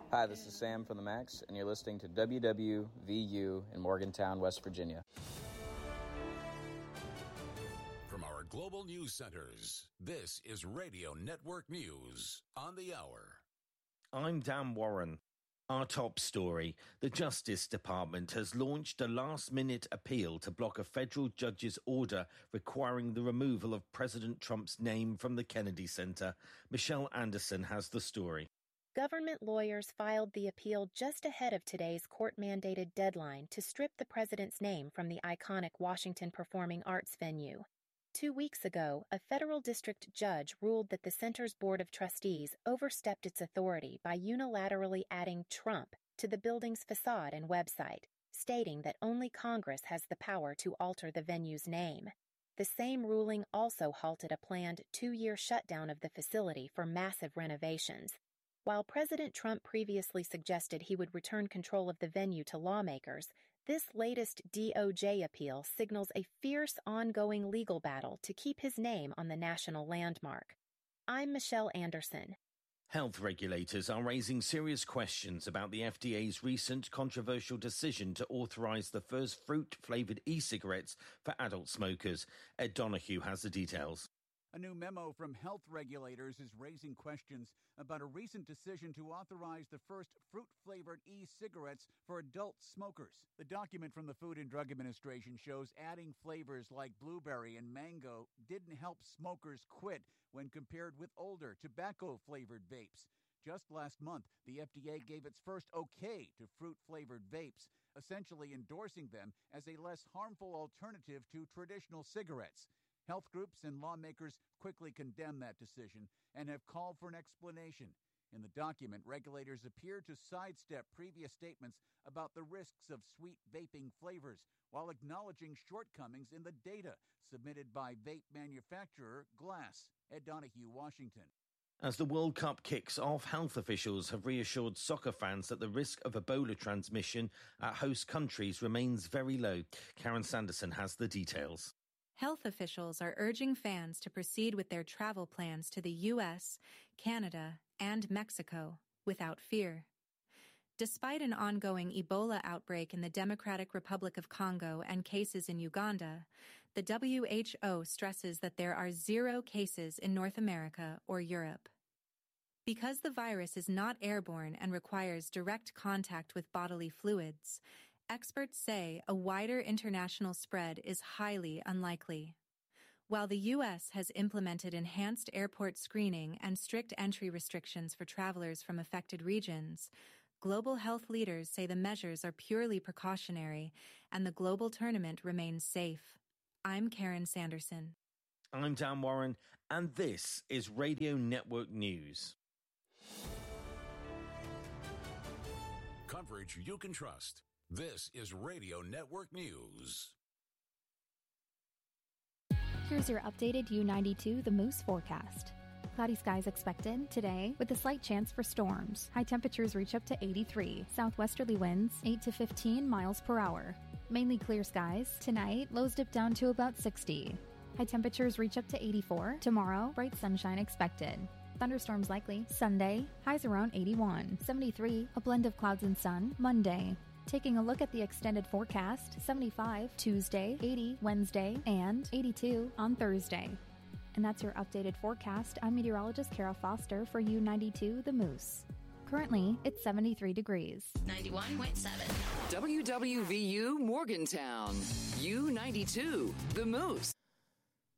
Hi, this is Sam from the Max, and you're listening to WWVU in Morgantown, West Virginia. From our global news centers, this is Radio Network News on the Hour. I'm Dan Warren. Our top story. The Justice Department has launched a last-minute appeal to block a federal judge's order requiring the removal of President Trump's name from the Kennedy Center. Michelle Anderson has the story. Government lawyers filed the appeal just ahead of today's court-mandated deadline to strip the president's name from the iconic Washington Performing Arts venue. 2 weeks ago, a federal district judge ruled that the center's board of trustees overstepped its authority by unilaterally adding Trump to the building's facade and website, stating that only Congress has the power to alter the venue's name. The same ruling also halted a planned 2-year shutdown of the facility for massive renovations. While President Trump previously suggested he would return control of the venue to lawmakers, this latest DOJ appeal signals a fierce ongoing legal battle to keep his name on the national landmark. I'm Michelle Anderson. Health regulators are raising serious questions about the FDA's recent controversial decision to authorize the first fruit-flavored e-cigarettes for adult smokers. Ed Donahue has the details. A new memo from health regulators is raising questions about a recent decision to authorize the first fruit-flavored e-cigarettes for adult smokers. The document from the Food and Drug Administration shows adding flavors like blueberry and mango didn't help smokers quit when compared with older tobacco-flavored vapes. Just last month, the FDA gave its first okay to fruit-flavored vapes, essentially endorsing them as a less harmful alternative to traditional cigarettes. Health groups and lawmakers quickly condemned that decision and have called for an explanation. In the document, regulators appear to sidestep previous statements about the risks of sweet vaping flavors while acknowledging shortcomings in the data submitted by vape manufacturer Glass. Ed Donahue, Washington. As the World Cup kicks off, health officials have reassured soccer fans that the risk of Ebola transmission at host countries remains very low. Karen Sanderson has the details. Health officials are urging fans to proceed with their travel plans to the U.S., Canada, and Mexico without fear. Despite an ongoing Ebola outbreak in the Democratic Republic of Congo and cases in Uganda, the WHO stresses that there are 0 cases in North America or Europe. Because the virus is not airborne and requires direct contact with bodily fluids, experts say a wider international spread is highly unlikely. While the U.S. has implemented enhanced airport screening and strict entry restrictions for travelers from affected regions, global health leaders say the measures are purely precautionary and the global tournament remains safe. I'm Karen Sanderson. I'm Dan Warren, and this is Radio Network News. Coverage you can trust. This is Radio Network News. Here's your updated U92 The Moose forecast. Cloudy skies expected today with a slight chance for storms. High temperatures reach up to 83. Southwesterly winds 8 to 15 miles per hour. Mainly clear skies. Tonight, lows dip down to about 60. High temperatures reach up to 84. Tomorrow, bright sunshine expected. Thunderstorms likely. Sunday, highs around 81. 73, a blend of clouds and sun. Monday. Taking a look at the extended forecast, 75 Tuesday, 80 Wednesday, and 82 on Thursday. And that's your updated forecast. I'm meteorologist Kara Foster for U92 The Moose. Currently, it's 73 degrees. 91.7. WWVU Morgantown. U92 The Moose.